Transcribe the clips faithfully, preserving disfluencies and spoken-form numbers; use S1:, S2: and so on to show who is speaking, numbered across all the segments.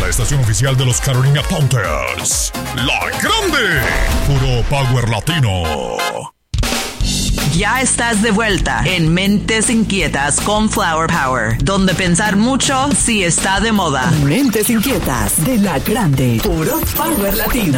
S1: la estación oficial de los Carolina Panthers. La Grande, puro power latino.
S2: Ya estás de vuelta en Mentes Inquietas con Flower Power, donde pensar mucho sí está de moda.
S3: Mentes Inquietas de La Grande, puro power latino.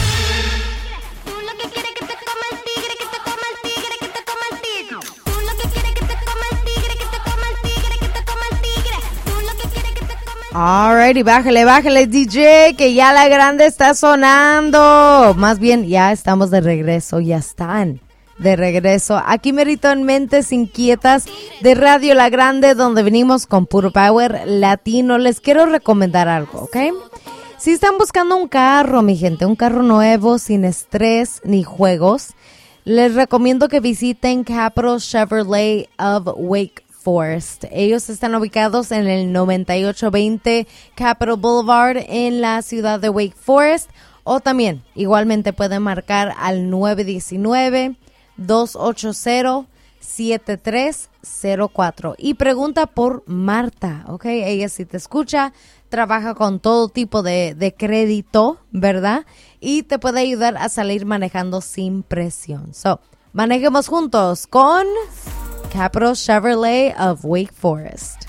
S4: Alrighty, bájale, bájale, D J, que ya La Grande está sonando. Más bien, ya estamos de regreso, ya están de regreso. Aquí merito en Mentes Inquietas de Radio La Grande, donde venimos con puro power latino. Les quiero recomendar algo, ¿ok? Si están buscando un carro, mi gente, un carro nuevo, sin estrés ni juegos, les recomiendo que visiten Capital Chevrolet of Wake Forest. Ellos están ubicados en el noventa y ocho veinte Capitol Boulevard en la ciudad de Wake Forest, o también igualmente pueden marcar al nueve uno nueve, dos ocho cero, siete tres cero cuatro y pregunta por Marta, ¿ok? Ella sí te escucha, trabaja con todo tipo de, de crédito, ¿verdad? Y te puede ayudar a salir manejando sin presión. So, manejemos juntos con Capital Chevrolet of Wake Forest.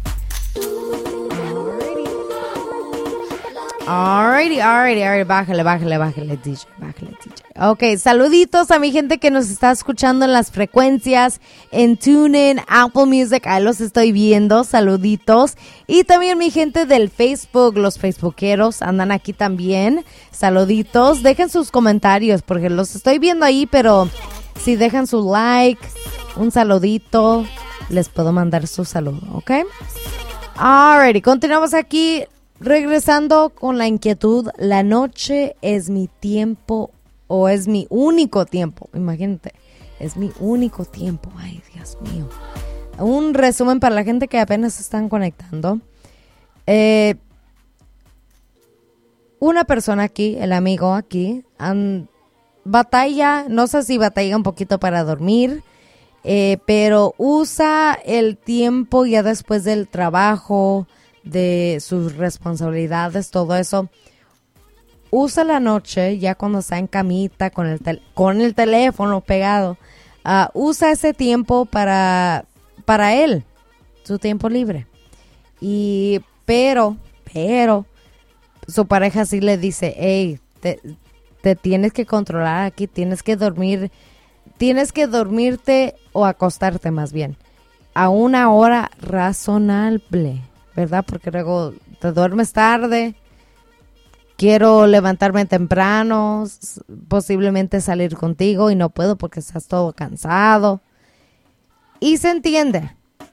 S4: Alrighty, alrighty, alrighty, bájale, bájale, bájale, D J, bájale, D J. Ok, saluditos a mi gente que nos está escuchando en las frecuencias, en TuneIn, Apple Music, ahí los estoy viendo, saluditos. Y también mi gente del Facebook, los facebookeros andan aquí también, saluditos. Dejen sus comentarios porque los estoy viendo ahí, pero si dejan su like, un saludito, les puedo mandar su saludo, ¿ok? Alrighty, continuamos aquí. Regresando con la inquietud, la noche es mi tiempo o es mi único tiempo. Imagínate, es mi único tiempo. Ay, Dios mío. Un resumen para la gente que apenas se están conectando. Eh, una persona aquí, el amigo aquí, um, batalla, no sé si batalla un poquito para dormir, eh, pero usa el tiempo ya después del trabajo, de sus responsabilidades, todo eso. Usa la noche, ya cuando está en camita, con el, tel- con el teléfono pegado. Uh, usa ese tiempo para, para él, su tiempo libre. Y, pero, pero, su pareja sí le dice, hey, te, te tienes que controlar aquí, tienes que dormir, tienes que dormirte o acostarte más bien, a una hora razonable, ¿verdad? Porque luego te duermes tarde, quiero levantarme temprano, posiblemente salir contigo y no puedo porque estás todo cansado. Y se entiende.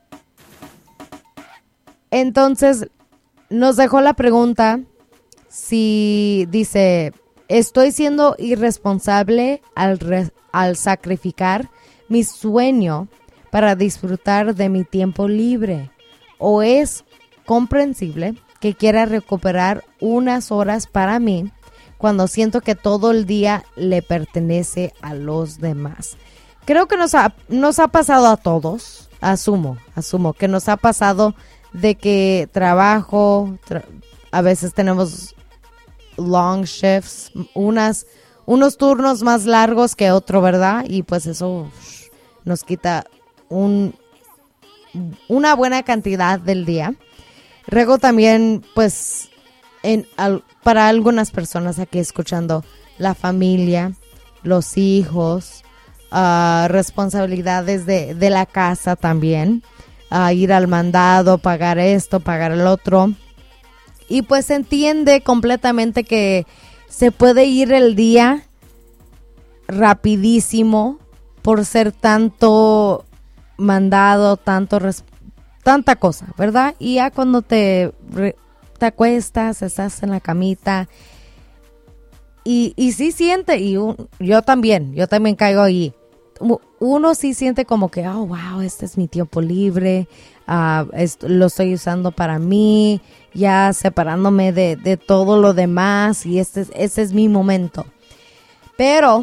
S4: Entonces, nos dejó la pregunta si dice, estoy siendo irresponsable al, re- al sacrificar mi sueño para disfrutar de mi tiempo libre, o es comprensible que quiera recuperar unas horas para mí cuando siento que todo el día le pertenece a los demás. Creo que nos ha, nos ha pasado a todos, asumo, asumo que nos ha pasado de que trabajo, tra- a veces tenemos long shifts, unas, unos turnos más largos que otro, ¿verdad? Y pues eso nos quita un, una buena cantidad del día. Luego también, pues, en, al, para algunas personas aquí escuchando, la familia, los hijos, uh, responsabilidades de, de la casa también, uh, ir al mandado, pagar esto, pagar el otro. Y pues se entiende completamente que se puede ir el día rapidísimo por ser tanto mandado, tanto res- tanta cosa, ¿verdad? Y ya cuando te, te acuestas, estás en la camita y, y sí siente, y un, yo también, yo también caigo ahí. Uno sí siente como que, oh, wow, este es mi tiempo libre, uh, esto, lo estoy usando para mí, ya separándome de, de todo lo demás y este, este es mi momento. Pero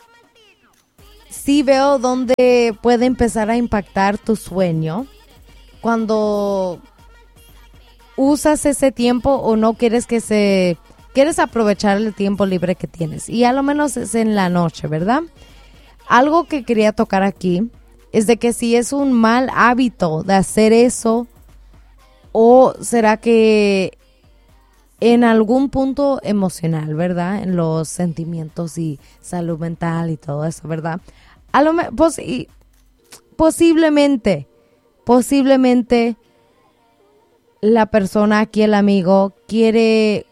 S4: sí veo dónde puede empezar a impactar tu sueño cuando usas ese tiempo o no quieres que se... Quieres aprovechar el tiempo libre que tienes. Y a lo menos es en la noche, ¿verdad? Algo que quería tocar aquí es de que si es un mal hábito de hacer eso, o será que en algún punto emocional, ¿verdad? En los sentimientos y salud mental y todo eso, ¿verdad? A lo me- pos- y posiblemente, posiblemente la persona aquí, el amigo, quiere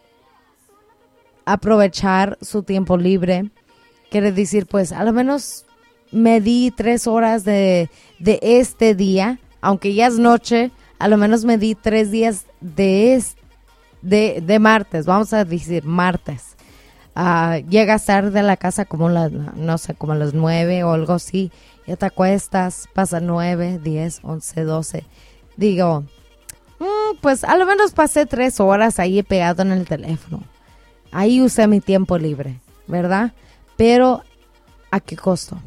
S4: aprovechar su tiempo libre. Quiere decir, pues, a lo menos me di tres horas de, de este día, aunque ya es noche, a lo menos me di tres días de, es, de, de martes, vamos a decir martes. Uh, llegas tarde a la casa como las, no sé, como a las nueve o algo así, ya te acuestas, pasa nueve, diez, once, doce. Digo, mm, pues a lo menos pasé tres horas ahí pegado en el teléfono. Ahí usé mi tiempo libre, ¿verdad? Pero, ¿a qué costo?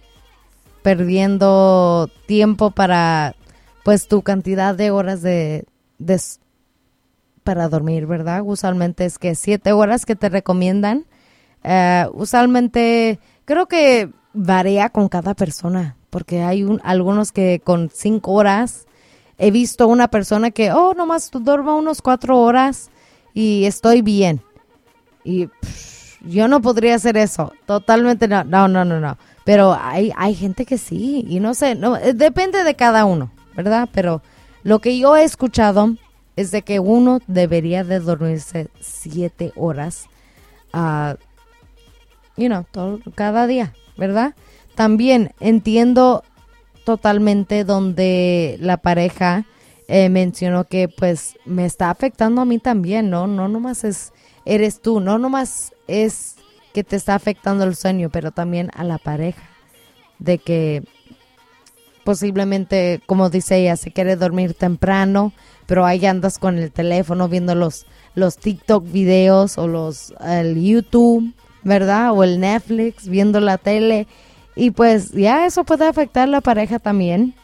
S4: Perdiendo tiempo para, pues, tu cantidad de horas de, de para dormir, ¿verdad? Usualmente es que siete horas que te recomiendan. Uh, usualmente, creo que varía con cada persona, porque hay un, algunos que con cinco horas, he visto una persona que, oh, nomás duermo unos cuatro horas y estoy bien. Y pff, yo no podría hacer eso, totalmente no, no, no, no, no. Pero hay, hay gente que sí, y no sé, no, depende de cada uno, ¿verdad? Pero lo que yo he escuchado es de que uno debería de dormirse siete horas, uh, you know, todo, cada día, ¿verdad? También entiendo totalmente donde la pareja eh, mencionó que pues me está afectando a mí también, ¿no? No nomás es, eres tú, no nomás es que te está afectando el sueño, pero también a la pareja, de que posiblemente, como dice ella, se quiere dormir temprano, pero ahí andas con el teléfono viendo los, los TikTok videos o los el YouTube, ¿verdad? O el Netflix, viendo la tele. Y pues ya eso puede afectar a la pareja también.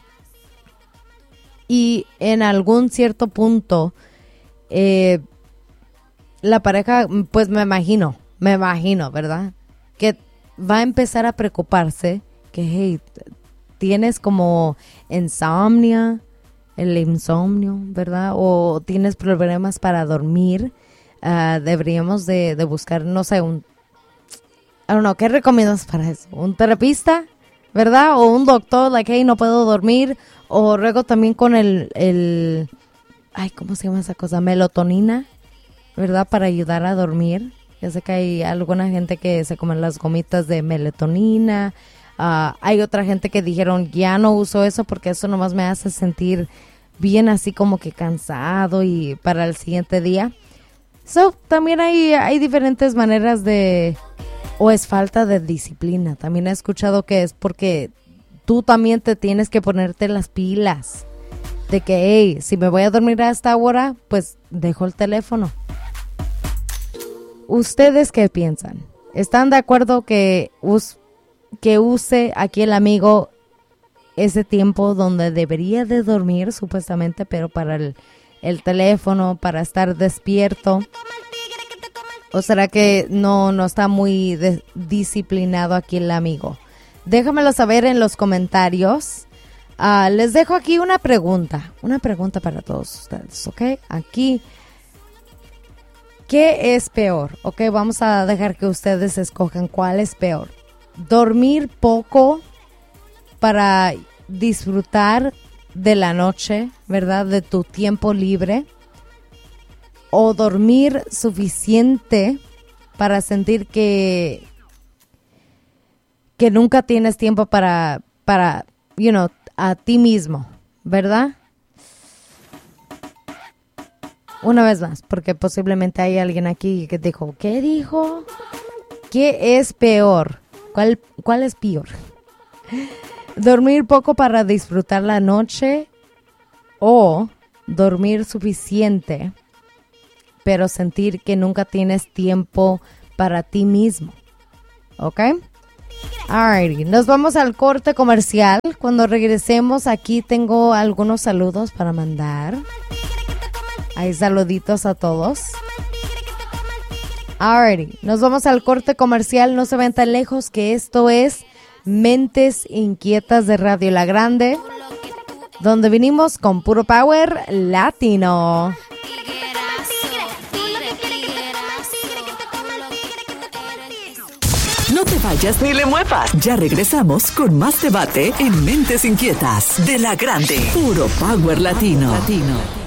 S4: Y en algún cierto punto, eh, la pareja, pues me imagino, me imagino, ¿verdad? Que va a empezar a preocuparse que, hey, tienes como insomnio, el insomnio, ¿verdad? O tienes problemas para dormir. Uh, deberíamos de, de buscar, no sé, un... I don't know, ¿qué recomiendas para eso? ¿Un terapista? ¿Verdad? O un doctor, like, hey, no puedo dormir. O luego también con el, el... Ay, ¿cómo se llama esa cosa? Melatonina, ¿verdad? Para ayudar a dormir. Ya sé que hay alguna gente que se comen las gomitas de melatonina. Uh, hay otra gente que dijeron, ya no uso eso porque eso nomás me hace sentir bien así como que cansado y para el siguiente día. So, también hay, hay diferentes maneras de... O es falta de disciplina. También he escuchado que es porque tú también te tienes que ponerte las pilas. De que, hey, si me voy a dormir a esta hora, pues dejo el teléfono. ¿Ustedes qué piensan? ¿Están de acuerdo que, us, que use aquí el amigo ese tiempo donde debería de dormir supuestamente, pero para el, el teléfono, para estar despierto? ¿O será que no, no está muy de, disciplinado aquí el amigo? Déjamelo saber en los comentarios. Uh, les dejo aquí una pregunta. Una pregunta para todos ustedes, ¿ok? Aquí, ¿qué es peor? Ok, vamos a dejar que ustedes escojan cuál es peor. ¿Dormir poco para disfrutar de la noche, verdad? De tu tiempo libre. O dormir suficiente para sentir que, que nunca tienes tiempo para, para, you know, a ti mismo, ¿verdad? Una vez más, porque posiblemente hay alguien aquí que dijo, ¿qué dijo? ¿Qué es peor? ¿Cuál, cuál es peor? ¿Dormir poco para disfrutar la noche o dormir suficiente pero sentir que nunca tienes tiempo para ti mismo? ¿Ok? Alrighty, nos vamos al corte comercial. Cuando regresemos aquí tengo algunos saludos para mandar. Ahí saluditos a todos. Alrighty, nos vamos al corte comercial. No se ven tan lejos, que esto es Mentes Inquietas de Radio La Grande, donde vinimos con puro power latino.
S3: No te vayas ni le muevas. Ya regresamos con más debate en Mentes Inquietas de La Grande. Puro power latino. latino.